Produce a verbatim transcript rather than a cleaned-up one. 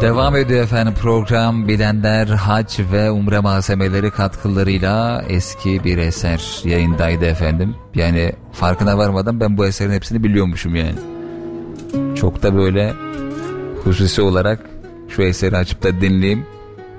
Devam ediyor efendim program. Bilenler Hac ve Umre malzemeleri katkılarıyla eski bir eser yayındaydı efendim. Yani farkına varmadan ben bu eserin hepsini biliyormuşum yani. Çok da böyle hususi olarak şu eseri açıp da dinleyeyim.